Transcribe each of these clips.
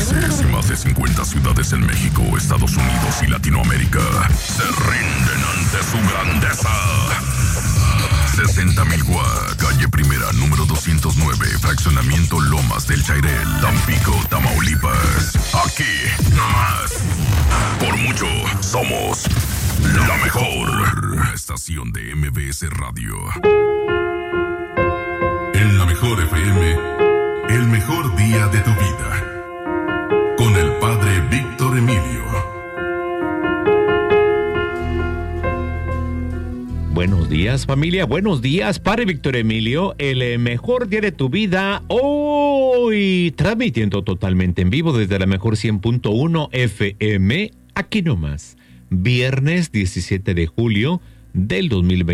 países y más de 50 ciudades en México, Estados Unidos y Latinoamérica se rinden ante su grandeza. 60,000 Guac, calle Primera, número 209, fraccionamiento Lomas del Chairel, Tampico, Tamaulipas. Aquí, nomás. Por mucho, somos la mejor estación de MBS Radio. En la mejor FM, el mejor día de tu vida. Con el padre Víctor Emilio. Buenos días, familia. Buenos días, padre Víctor Emilio. El mejor día de tu vida. Hoy transmitiendo totalmente en vivo desde la mejor 100.1 FM. Aquí nomás. Viernes 17 de julio del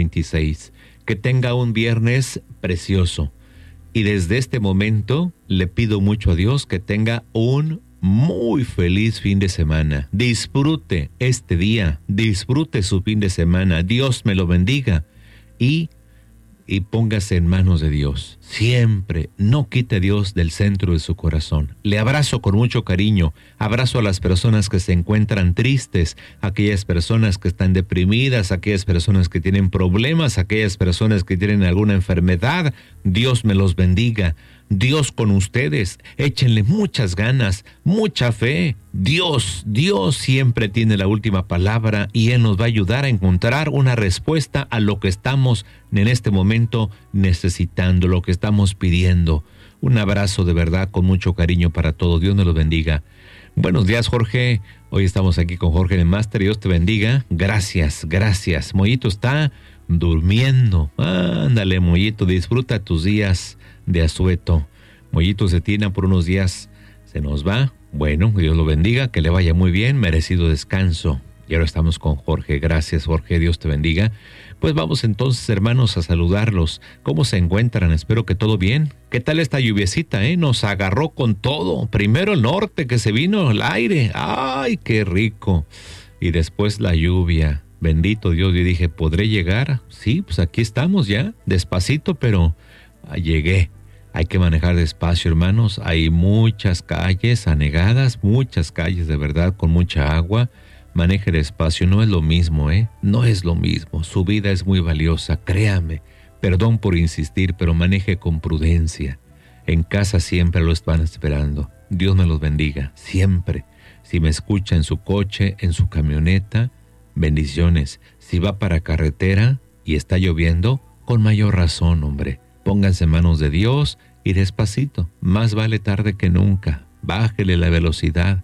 2026. Que tenga un viernes precioso. Y desde este momento le pido mucho a Dios que tenga un muy feliz fin de semana. Disfrute este día, disfrute su fin de semana. Dios me lo bendiga y póngase en manos de Dios. Siempre no quite a Dios del centro de su corazón. Le abrazo con mucho cariño. Abrazo a las personas que se encuentran tristes, aquellas personas que están deprimidas, aquellas personas que tienen problemas, aquellas personas que tienen alguna enfermedad. Dios me los bendiga. Dios con ustedes, échenle muchas ganas, mucha fe. Dios siempre tiene la última palabra y Él nos va a ayudar a encontrar una respuesta a lo que estamos en este momento necesitando, lo que estamos pidiendo. Un abrazo de verdad con mucho cariño para todos. Dios nos los bendiga. Buenos días, Jorge. Hoy estamos aquí con Jorge en el Máster. Dios te bendiga. Gracias. Mollito está durmiendo. Ándale, Mollito, disfruta tus días de asueto. Mollito se tiene por unos días, se nos va. Bueno, Dios lo bendiga, que le vaya muy bien, merecido descanso. Y ahora estamos con Jorge. Gracias, Jorge, Dios te bendiga. Pues vamos entonces, hermanos, a saludarlos. ¿Cómo se encuentran? Espero que todo bien. ¿Qué tal esta lluviecita, Nos agarró con todo. Primero el norte, que se vino el aire. ¡Ay, qué rico! Y después la lluvia. Bendito Dios, yo dije, ¿podré llegar? Sí, pues aquí estamos ya, despacito, pero llegué. Hay que manejar despacio, hermanos. Hay muchas calles anegadas, muchas calles de verdad con mucha agua. Maneje despacio, no es lo mismo, No es lo mismo. Su vida es muy valiosa, créame. Perdón por insistir, pero maneje con prudencia. En casa siempre lo están esperando. Dios me los bendiga, siempre. Si me escucha en su coche, en su camioneta, bendiciones. Si va para carretera y está lloviendo, con mayor razón, hombre. Pónganse en manos de Dios y despacito. Más vale tarde que nunca. Bájele a la velocidad,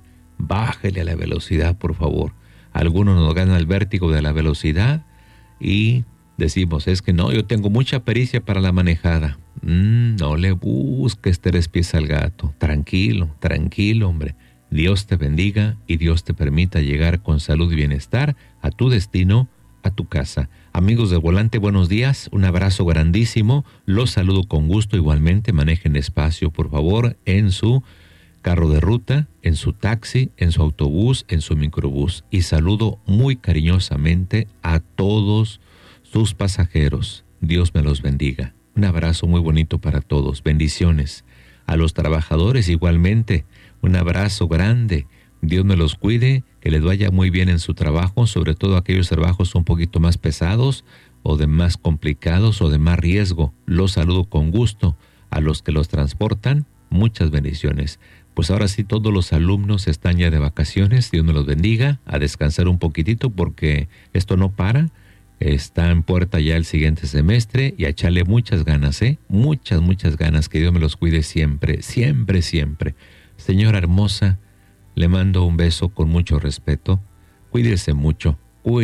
por favor. Algunos nos ganan el vértigo de la velocidad y decimos, es que no, yo tengo mucha pericia para la manejada. No le busques tres pies al gato. Tranquilo, hombre. Dios te bendiga y Dios te permita llegar con salud y bienestar a tu destino, a tu casa. Amigos del volante, buenos días, un abrazo grandísimo, los saludo con gusto, igualmente manejen despacio, por favor, en su carro de ruta, en su taxi, en su autobús, en su microbús, y saludo muy cariñosamente a todos sus pasajeros. Dios me los bendiga. Un abrazo muy bonito para todos, bendiciones. A los trabajadores igualmente, un abrazo grande. Dios me los cuide, que les vaya muy bien en su trabajo, sobre todo aquellos trabajos un poquito más pesados o de más complicados o de más riesgo. Los saludo con gusto. A los que los transportan, muchas bendiciones. Pues ahora sí, todos los alumnos están ya de vacaciones. Dios me los bendiga, a descansar un poquitito porque esto no para. Está en puerta ya el siguiente semestre y a echarle muchas ganas, muchas ganas. Que Dios me los cuide siempre. Señora hermosa, le mando un beso con mucho respeto. Cuídese mucho.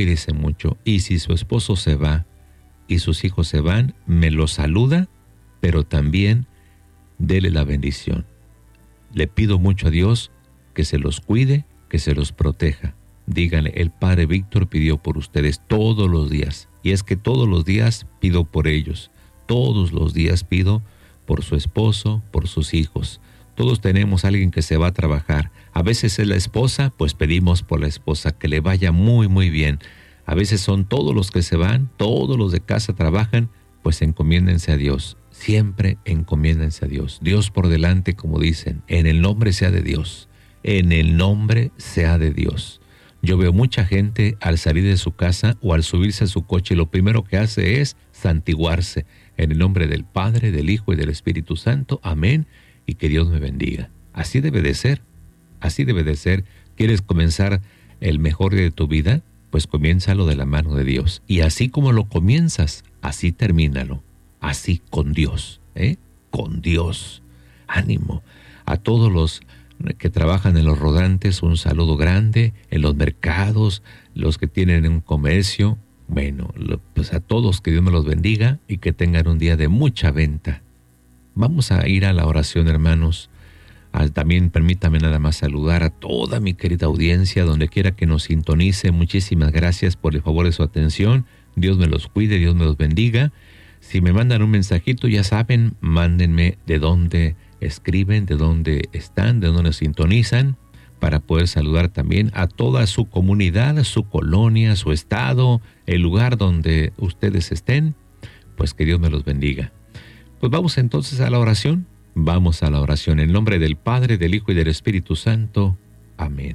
Y si su esposo se va y sus hijos se van, me los saluda, pero también dele la bendición. Le pido mucho a Dios que se los cuide, que se los proteja. Díganle, el padre Víctor pidió por ustedes todos los días. Y es que todos los días pido por ellos. Todos los días pido por su esposo, por sus hijos. Todos tenemos a alguien que se va a trabajar. A veces es la esposa, pues pedimos por la esposa que le vaya muy, muy bien. A veces son todos los que se van, todos los de casa trabajan, pues encomiéndense a Dios. Siempre encomiéndense a Dios. Dios por delante, como dicen, en el nombre sea de Dios. en el nombre sea de Dios. Yo veo mucha gente al salir de su casa o al subirse a su coche, lo primero que hace es santiguarse. En el nombre del Padre, del Hijo y del Espíritu Santo. Amén. Y que Dios me bendiga. Así debe de ser. Así debe de ser. ¿Quieres comenzar el mejor día de tu vida? Pues comiénzalo de la mano de Dios. Y así como lo comienzas, así termínalo. Así con Dios. Con Dios. Ánimo. A todos los que trabajan en los rodantes, un saludo grande. En los mercados, los que tienen un comercio. Bueno, pues a todos que Dios me los bendiga y que tengan un día de mucha venta. Vamos a ir a la oración, hermanos. También permítame nada más saludar a toda mi querida audiencia, donde quiera que nos sintonice. Muchísimas gracias por el favor de su atención. Dios me los cuide, Dios me los bendiga. Si me mandan un mensajito, ya saben, mándenme de dónde escriben, de dónde están, de dónde nos sintonizan, para poder saludar también a toda su comunidad, su colonia, su estado, el lugar donde ustedes estén. Pues que Dios me los bendiga. Pues vamos entonces a la oración. Vamos a la oración en nombre del Padre, del Hijo y del Espíritu Santo. Amén.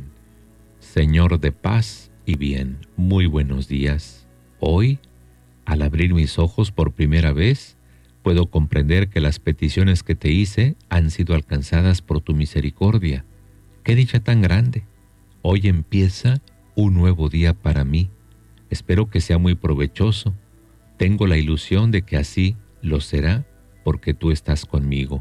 Señor de paz y bien, muy buenos días. Hoy, al abrir mis ojos por primera vez, puedo comprender que las peticiones que te hice han sido alcanzadas por tu misericordia. ¡Qué dicha tan grande! Hoy empieza un nuevo día para mí. Espero que sea muy provechoso. Tengo la ilusión de que así lo será porque tú estás conmigo.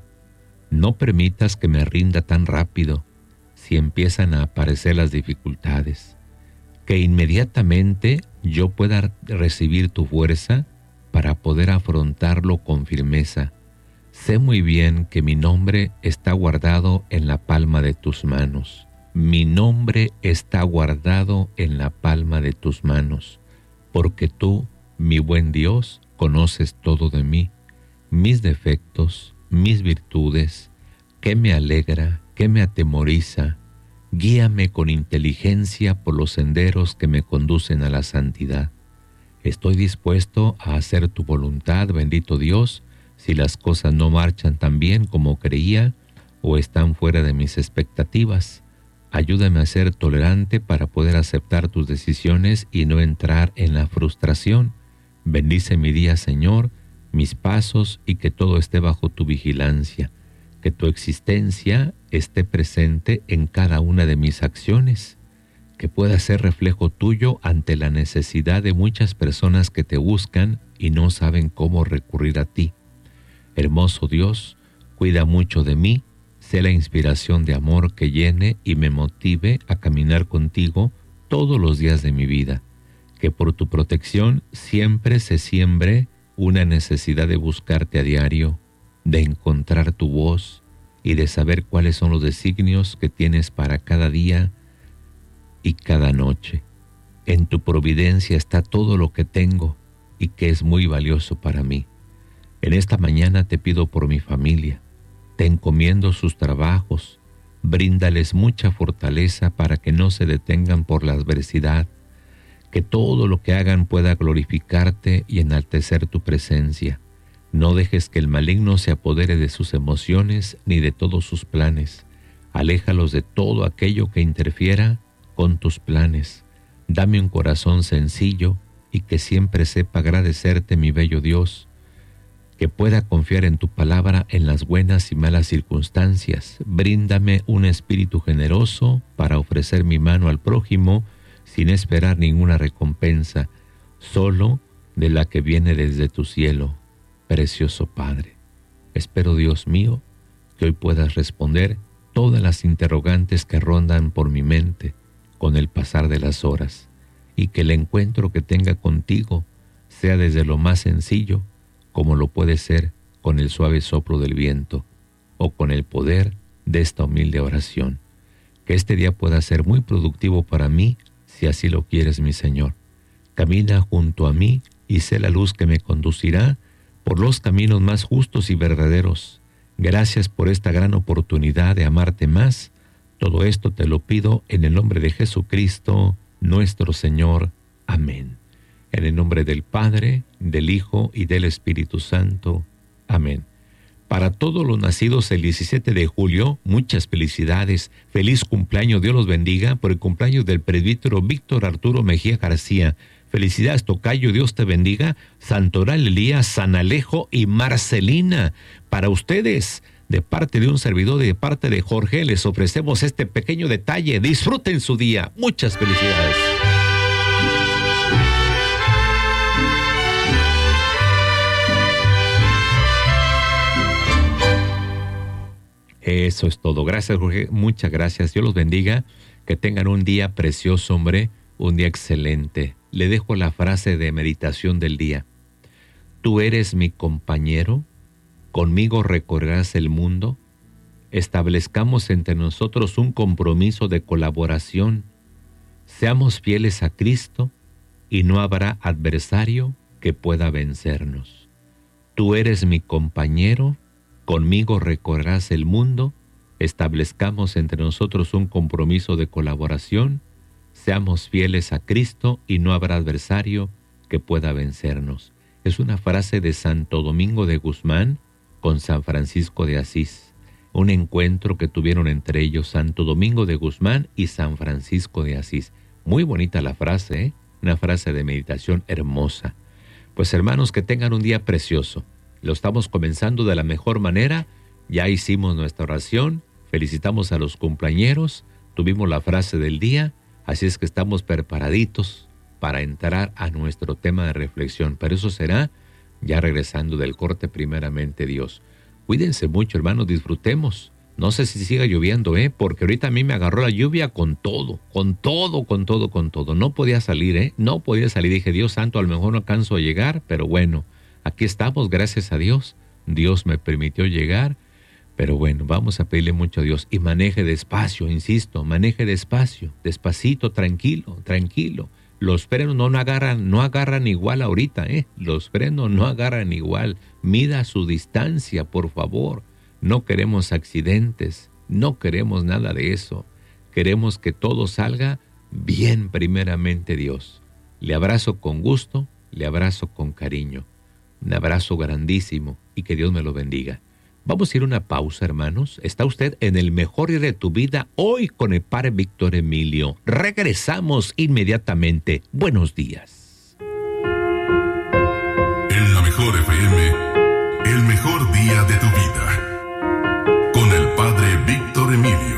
No permitas que me rinda tan rápido si empiezan a aparecer las dificultades. Que inmediatamente yo pueda recibir tu fuerza para poder afrontarlo con firmeza. Sé muy bien que mi nombre está guardado en la palma de tus manos. Mi nombre está guardado en la palma de tus manos, porque tú, mi buen Dios, conoces todo de mí, mis defectos, mis virtudes, qué me alegra, qué me atemoriza. Guíame con inteligencia por los senderos que me conducen a la santidad. Estoy dispuesto a hacer tu voluntad, bendito Dios, si las cosas no marchan tan bien como creía o están fuera de mis expectativas. Ayúdame a ser tolerante para poder aceptar tus decisiones y no entrar en la frustración. Bendice mi día, Señor, mis pasos y que todo esté bajo tu vigilancia. Que tu existencia esté presente en cada una de mis acciones. Que pueda ser reflejo tuyo ante la necesidad de muchas personas que te buscan y no saben cómo recurrir a ti. Hermoso Dios, cuida mucho de mí, sé la inspiración de amor que llene y me motive a caminar contigo todos los días de mi vida. Que por tu protección siempre se siembre una necesidad de buscarte a diario, de encontrar tu voz y de saber cuáles son los designios que tienes para cada día y cada noche. En tu providencia está todo lo que tengo y que es muy valioso para mí. En esta mañana te pido por mi familia, te encomiendo sus trabajos, bríndales mucha fortaleza para que no se detengan por la adversidad, que todo lo que hagan pueda glorificarte y enaltecer tu presencia. No dejes que el maligno se apodere de sus emociones ni de todos sus planes. Aléjalos de todo aquello que interfiera con tus planes. Dame un corazón sencillo y que siempre sepa agradecerte, mi bello Dios. Que pueda confiar en tu palabra en las buenas y malas circunstancias. Bríndame un espíritu generoso para ofrecer mi mano al prójimo sin esperar ninguna recompensa, solo de la que viene desde tu cielo, precioso Padre. Espero, Dios mío, que hoy puedas responder todas las interrogantes que rondan por mi mente con el pasar de las horas, y que el encuentro que tenga contigo sea desde lo más sencillo, como lo puede ser con el suave soplo del viento o con el poder de esta humilde oración. Que este día pueda ser muy productivo para mí, si así lo quieres, mi Señor. Camina junto a mí y sé la luz que me conducirá por los caminos más justos y verdaderos. Gracias por esta gran oportunidad de amarte más. Todo esto te lo pido en el nombre de Jesucristo, nuestro Señor. Amén. En el nombre del Padre, del Hijo y del Espíritu Santo. Amén. Para todos los nacidos el 17 de julio, muchas felicidades. Feliz cumpleaños, Dios los bendiga, por el cumpleaños del presbítero Víctor Arturo Mejía García. Felicidades, tocayo, Dios te bendiga. Santoral Elías, San Alejo y Marcelina. Para ustedes, de parte de un servidor y de parte de Jorge, les ofrecemos este pequeño detalle. Disfruten su día. Muchas felicidades. Eso es todo. Gracias, Jorge. Muchas gracias. Dios los bendiga. Que tengan un día precioso, hombre. Un día excelente. Le dejo la frase de meditación del día. Tú eres mi compañero. Conmigo recorrerás el mundo. Establezcamos entre nosotros un compromiso de colaboración. Seamos fieles a Cristo y no habrá adversario que pueda vencernos. Tú eres mi compañero. Conmigo recorrerás el mundo, establezcamos entre nosotros un compromiso de colaboración, seamos fieles a Cristo y no habrá adversario que pueda vencernos. Es una frase de Santo Domingo de Guzmán con San Francisco de Asís, un encuentro que tuvieron entre ellos Santo Domingo de Guzmán y San Francisco de Asís. Muy bonita la frase, ¿eh? Una frase de meditación hermosa. Pues hermanos, que tengan un día precioso. Lo estamos comenzando de la mejor manera. Ya hicimos nuestra oración. Felicitamos a los cumpleañeros. Tuvimos la frase del día. Así es que estamos preparaditos para entrar a nuestro tema de reflexión. Pero eso será ya regresando del corte, primeramente Dios. Cuídense mucho, hermanos. Disfrutemos. No sé si siga lloviendo, porque ahorita a mí me agarró la lluvia con todo. No podía salir, No podía salir. Dije, Dios santo, a lo mejor no alcanzo a llegar, pero bueno. Aquí estamos, gracias a Dios. Dios me permitió llegar, pero bueno, vamos a pedirle mucho a Dios. Y maneje despacio, insisto, maneje despacio, despacito, tranquilo. Los frenos no agarran igual ahorita, Los frenos no agarran igual. Mida su distancia, por favor. No queremos accidentes, no queremos nada de eso. Queremos que todo salga bien, primeramente Dios. Le abrazo con gusto, le abrazo con cariño. Un abrazo grandísimo y que Dios me lo bendiga. Vamos a ir a una pausa, hermanos. Está usted en el mejor día de tu vida hoy con el Padre Víctor Emilio. Regresamos inmediatamente. Buenos días. En la mejor FM, el mejor día de tu vida. Con el Padre Víctor Emilio.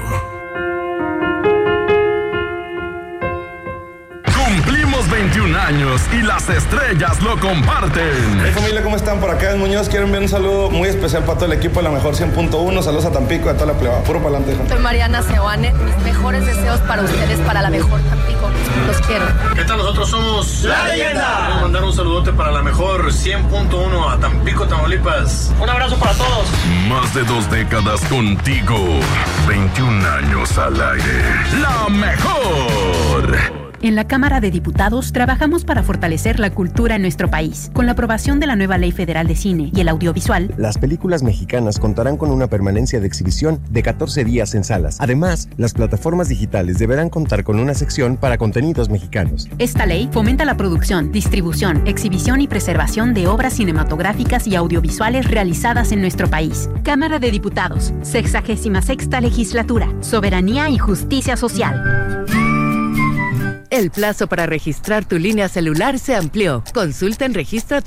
Cumplimos 21 años y las estrellas lo comparten. Hey familia, ¿cómo están? Por acá en Muñoz quiero enviar un saludo muy especial para todo el equipo de la mejor 100.1. Saludos a Tampico y a toda la pleba. Puro pa'lante, hijo. Soy Mariana Seoane. Mis mejores deseos para ustedes, para la mejor Tampico. Los quiero. ¿Qué tal? Nosotros somos La Leyenda. Vamos a mandar un saludote para la mejor 100.1 a Tampico, Tamaulipas. Un abrazo para todos. Más de 2 décadas contigo. 21 años al aire. La mejor. En la Cámara de Diputados trabajamos para fortalecer la cultura en nuestro país. Con la aprobación de la nueva Ley Federal de Cine y el Audiovisual, las películas mexicanas contarán con una permanencia de exhibición de 14 días en salas. Además, las plataformas digitales deberán contar con una sección para contenidos mexicanos. Esta ley fomenta la producción, distribución, exhibición y preservación de obras cinematográficas y audiovisuales realizadas en nuestro país. Cámara de Diputados, 66ª Legislatura, Soberanía y Justicia Social. El plazo para registrar tu línea celular se amplió. Consulta en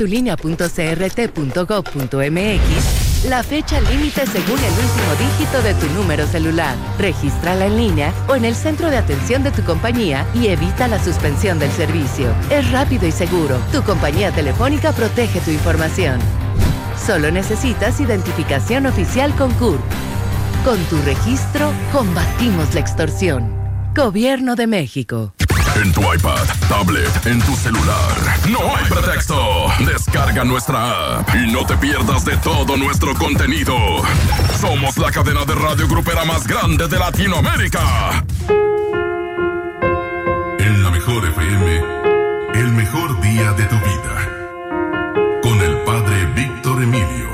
registratulinea.crt.gov.mx la fecha límite según el último dígito de tu número celular. Regístrala en línea o en el centro de atención de tu compañía y evita la suspensión del servicio. Es rápido y seguro. Tu compañía telefónica protege tu información. Solo necesitas identificación oficial con CURP. Con tu registro, combatimos la extorsión. Gobierno de México. En tu iPad, tablet, en tu celular. No hay pretexto. Descarga nuestra app y no te pierdas de todo nuestro contenido. Somos la cadena de radio grupera más grande de Latinoamérica. En la mejor FM, el mejor día de tu vida. Con el Padre Víctor Emilio.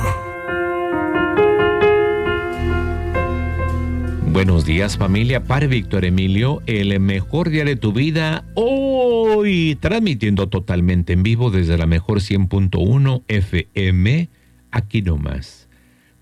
Buenos días, familia. Padre Víctor Emilio, el mejor día de tu vida, hoy transmitiendo totalmente en vivo desde la mejor 100.1 FM, aquí nomás.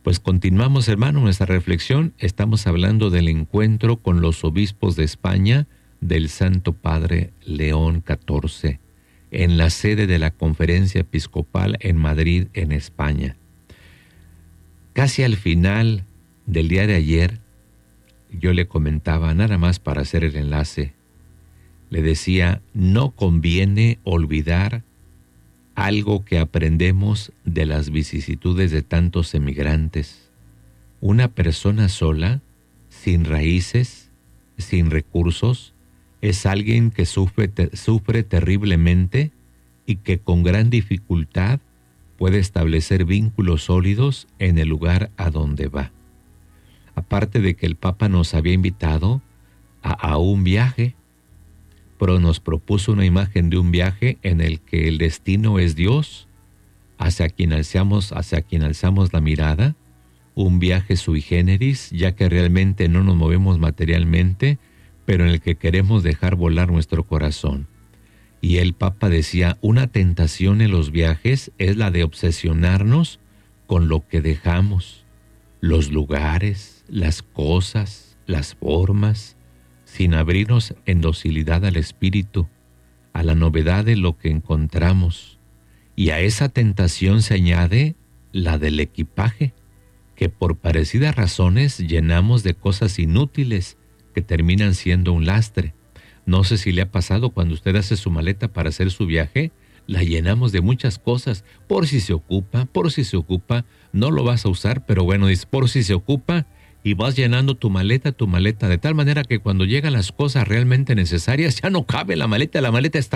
Pues continuamos, hermano, nuestra reflexión. Estamos hablando del encuentro con los obispos de España del Santo Padre León XIV, en la sede de la Conferencia Episcopal en Madrid, en España. Casi al final del día de ayer, yo le comentaba, nada más para hacer el enlace, le decía, no conviene olvidar algo que aprendemos de las vicisitudes de tantos emigrantes. Una persona sola, sin raíces, sin recursos, es alguien que sufre terriblemente y que con gran dificultad puede establecer vínculos sólidos en el lugar a donde va. Aparte de que el Papa nos había invitado a un viaje, pero nos propuso una imagen de un viaje en el que el destino es Dios, hacia quien alzamos la mirada, un viaje sui generis, ya que realmente no nos movemos materialmente, pero en el que queremos dejar volar nuestro corazón. Y el Papa decía, una tentación en los viajes es la de obsesionarnos con lo que dejamos, los lugares, las cosas, las formas, sin abrirnos en docilidad al Espíritu, a la novedad de lo que encontramos. Y a esa tentación se añade la del equipaje, que por parecidas razones llenamos de cosas inútiles que terminan siendo un lastre. No sé si le ha pasado cuando usted hace su maleta para hacer su viaje, la llenamos de muchas cosas, por si se ocupa, no lo vas a usar, pero bueno, dice, por si se ocupa, y vas llenando tu maleta, de tal manera que cuando llegan las cosas realmente necesarias, ya no cabe la maleta está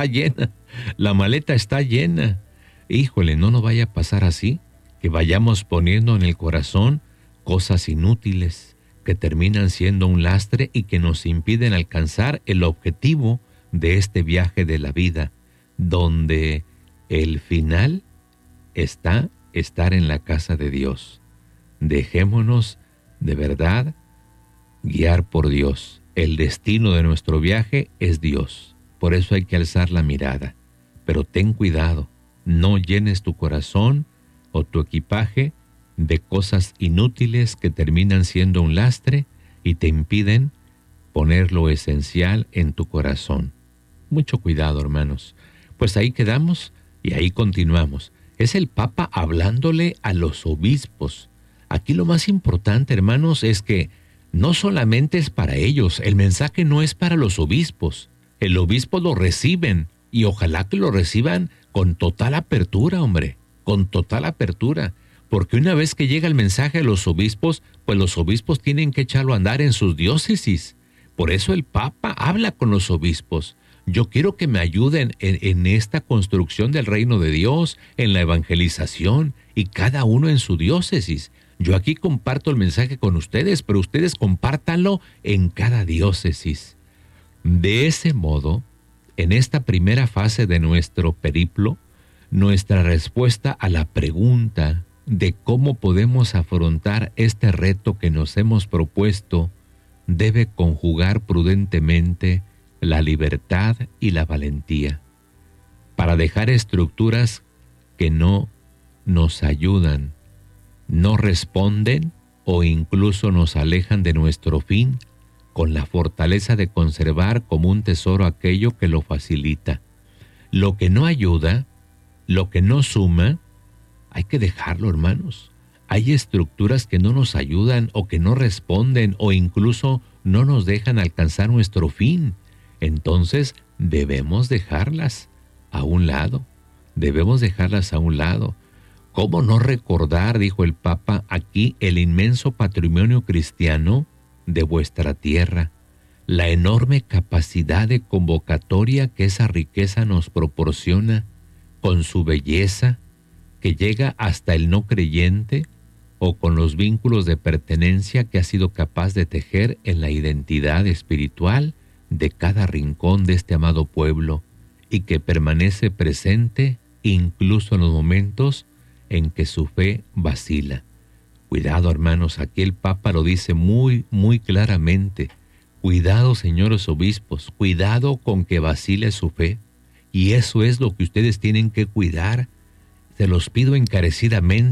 llena. Híjole, no nos vaya a pasar así, que vayamos poniendo en el corazón cosas inútiles que terminan siendo un lastre y que nos impiden alcanzar el objetivo de este viaje de la vida, donde el final está estar en la casa de Dios. Dejémonos de verdad guiar por Dios. El destino de nuestro viaje es Dios. Por eso hay que alzar la mirada. Pero ten cuidado, no llenes tu corazón o tu equipaje de cosas inútiles que terminan siendo un lastre y te impiden poner lo esencial en tu corazón. Mucho cuidado, hermanos. Pues ahí quedamos y ahí continuamos. Es el Papa hablándole a los obispos. Aquí lo más importante, hermanos, es que no solamente es para ellos, el mensaje no es para los obispos. El obispo lo reciben y ojalá que lo reciban con total apertura, hombre, con total apertura. Porque una vez que llega el mensaje a los obispos, pues los obispos tienen que echarlo a andar en sus diócesis. Por eso el Papa habla con los obispos. Yo quiero que me ayuden en esta construcción del reino de Dios, en la evangelización, y cada uno en su diócesis. Yo aquí comparto el mensaje con ustedes, pero ustedes compártanlo en cada diócesis. De ese modo, en esta primera fase de nuestro periplo, nuestra respuesta a la pregunta de cómo podemos afrontar este reto que nos hemos propuesto debe conjugar prudentemente la libertad y la valentía para dejar estructuras que no nos ayudan, no responden o incluso nos alejan de nuestro fin, con la fortaleza de conservar como un tesoro aquello que lo facilita. Lo que no ayuda, lo que no suma, hay que dejarlo, hermanos. Hay estructuras que no nos ayudan o que no responden o incluso no nos dejan alcanzar nuestro fin. Entonces debemos dejarlas a un lado. Debemos dejarlas a un lado. ¿Cómo no recordar, dijo el Papa aquí, el inmenso patrimonio cristiano de vuestra tierra, la enorme capacidad de convocatoria que esa riqueza nos proporciona, con su belleza, que llega hasta el no creyente, o con los vínculos de pertenencia que ha sido capaz de tejer en la identidad espiritual de cada rincón de este amado pueblo y que permanece presente incluso en los momentos en que su fe vacila. Cuidado, hermanos, aquí el Papa lo dice muy, muy claramente. Cuidado, señores obispos, cuidado con que vacile su fe. Y eso es lo que ustedes tienen que cuidar. Se los pido encarecidamente.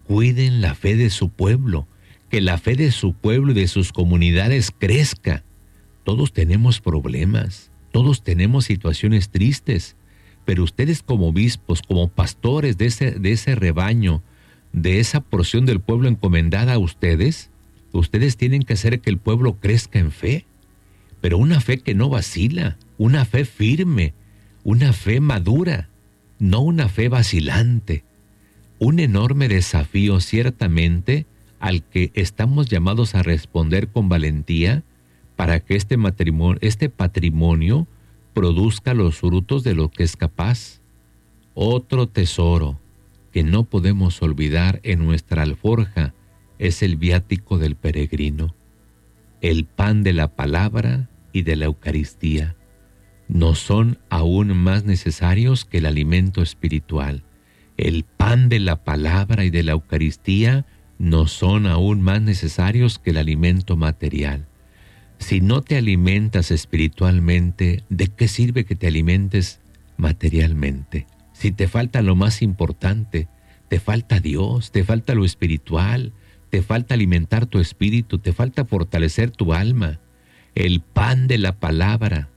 cuiden la fe de su pueblo, que la fe de su pueblo y de sus comunidades crezca. Todos tenemos problemas, todos tenemos situaciones tristes, pero ustedes como obispos, como pastores de ese rebaño, de esa porción del pueblo encomendada a ustedes tienen que hacer que el pueblo crezca en fe, pero una fe que no vacila, una fe firme, una fe madura, no una fe vacilante. Un enorme desafío ciertamente al que estamos llamados a responder con valentía para que este patrimonio produzca los frutos de lo que es capaz. Otro tesoro que no podemos olvidar en nuestra alforja es el viático del peregrino, el pan de la palabra y de la Eucaristía. No son aún más necesarios que el alimento espiritual. El pan de la palabra y de la Eucaristía no son aún más necesarios que el alimento material. Si no te alimentas espiritualmente, ¿de qué sirve que te alimentes materialmente? Si te falta lo más importante, te falta Dios, te falta lo espiritual, te falta alimentar tu espíritu, te falta fortalecer tu alma. El pan de la palabra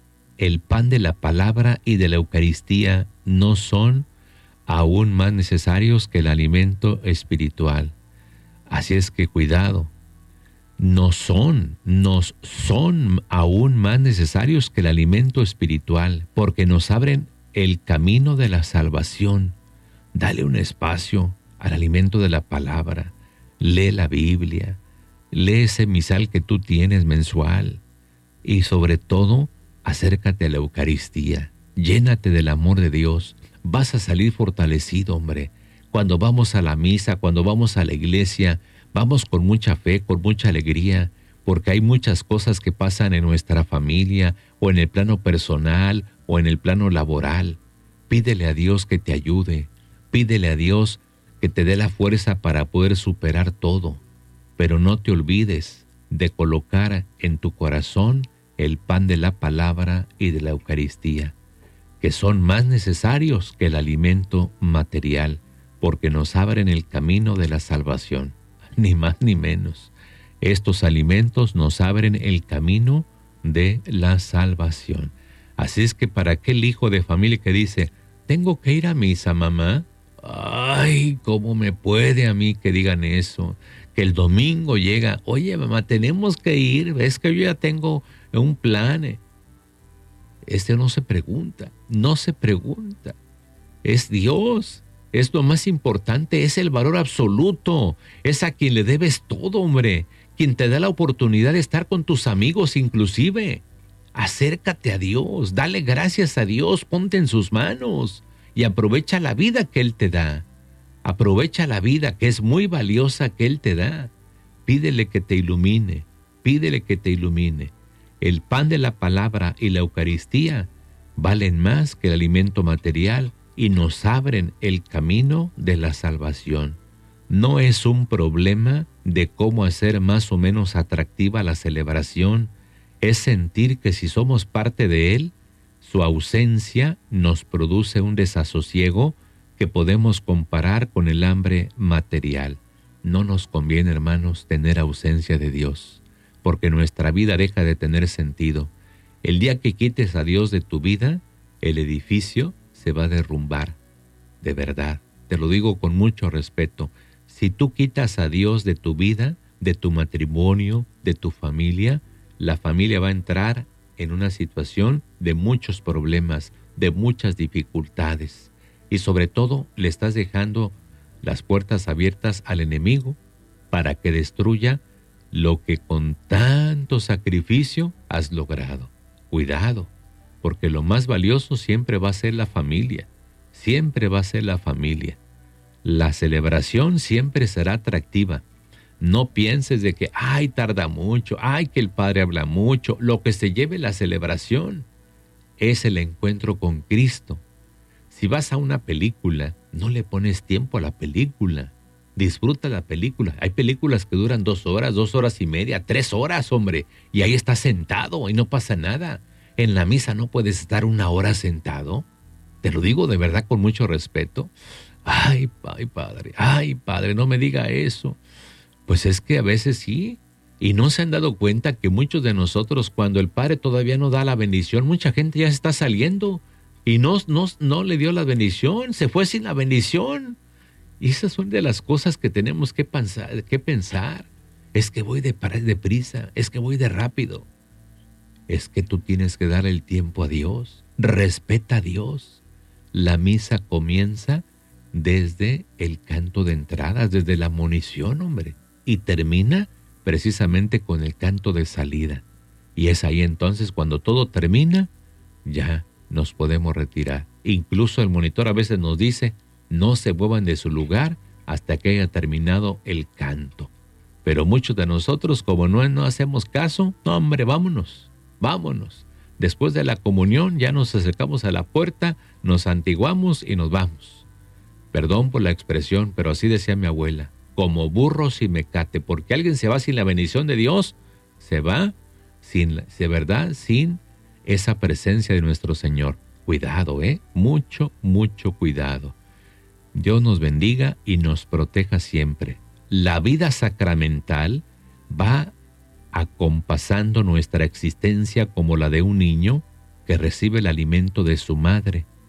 y de la Eucaristía no son aún más necesarios que el alimento espiritual. Así es que cuidado, nos son aún más necesarios que el alimento espiritual, porque nos abren el camino de la salvación. Dale un espacio al alimento de la palabra, lee la Biblia, lee ese misal que tú tienes mensual y sobre todo, acércate a la Eucaristía, llénate del amor de Dios, vas a salir fortalecido, hombre. Cuando vamos a la misa, cuando vamos a la iglesia, vamos con mucha fe, con mucha alegría, porque hay muchas cosas que pasan en nuestra familia, o en el plano personal, o en el plano laboral. Pídele a Dios que te ayude, pídele a Dios que te dé la fuerza para poder superar todo, pero no te olvides de colocar en tu corazón el pan de la palabra y de la Eucaristía, que son más necesarios que el alimento material, porque nos abren el camino de la salvación, ni más ni menos. Estos alimentos nos abren el camino de la salvación. Así es que para aquel hijo de familia que dice, ¿tengo que ir a misa, mamá? Ay, ¿cómo me puede a mí que digan eso? Que el domingo llega, oye mamá, tenemos que ir, ves que yo ya tengo un plan. No se pregunta, es Dios, es lo más importante, es el valor absoluto, es a quien le debes todo, hombre, quien te da la oportunidad de estar con tus amigos inclusive. Acércate a Dios, dale gracias a Dios, ponte en sus manos y aprovecha la vida que Él te da. Aprovecha la vida que es muy valiosa que Él te da. Pídele que te ilumine, pídele que te ilumine. El pan de la palabra y la Eucaristía valen más que el alimento material y nos abren el camino de la salvación. No es un problema de cómo hacer más o menos atractiva la celebración, es sentir que si somos parte de Él, su ausencia nos produce un desasosiego que podemos comparar con el hambre material. No nos conviene, hermanos, tener ausencia de Dios, porque nuestra vida deja de tener sentido. El día que quites a Dios de tu vida, el edificio se va a derrumbar. De verdad, te lo digo con mucho respeto. Si tú quitas a Dios de tu vida, de tu matrimonio, de tu familia, la familia va a entrar en una situación de muchos problemas, de muchas dificultades. Y sobre todo, le estás dejando las puertas abiertas al enemigo para que destruya lo que con tanto sacrificio has logrado. Cuidado, porque lo más valioso siempre va a ser la familia. Siempre va a ser la familia. La celebración siempre será atractiva. No pienses de que, ay, tarda mucho, ay, que el padre habla mucho. Lo que se lleve la celebración es el encuentro con Cristo. Si vas a una película, no le pones tiempo a la película. Disfruta la película. Hay películas que duran 2 horas, 2 horas y media, 3 horas, hombre. Y ahí estás sentado y no pasa nada. En la misa no puedes estar 1 hora sentado. Te lo digo de verdad con mucho respeto. Ay, padre, no me diga eso. Pues es que a veces sí. Y no se han dado cuenta que muchos de nosotros, cuando el padre todavía no da la bendición, mucha gente ya se está saliendo y no le dio la bendición, se fue sin la bendición. Y esas son de las cosas que tenemos que pensar. Es que voy deprisa, es que voy de rápido. Es que tú tienes que dar el tiempo a Dios. Respeta a Dios. La misa comienza desde el canto de entrada, desde la monición, hombre, y termina precisamente con el canto de salida. Y es ahí entonces cuando todo termina, ya nos podemos retirar. Incluso el monitor a veces nos dice, no se muevan de su lugar hasta que haya terminado el canto. Pero muchos de nosotros, como no hacemos caso, no, hombre, vámonos. Después de la comunión ya nos acercamos a la puerta, nos santiguamos y nos vamos. Perdón por la expresión, pero así decía mi abuela, como burro sin mecate, porque alguien se va sin la bendición de Dios, se va sin esa presencia de nuestro Señor. Cuidado, mucho cuidado. Dios nos bendiga y nos proteja siempre. La vida sacramental va acompasando nuestra existencia como la de un niño que recibe el alimento de su madre.